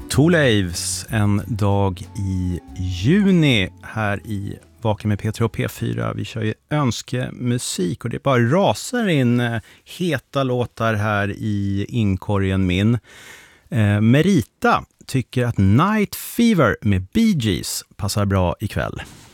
Two Lives, en dag i juni här i Vaken med P3 och P4. Vi kör ju önskemusik och det bara rasar in heta låtar här i inkorgen min. Merita tycker att Night Fever med Bee Gees passar bra ikväll.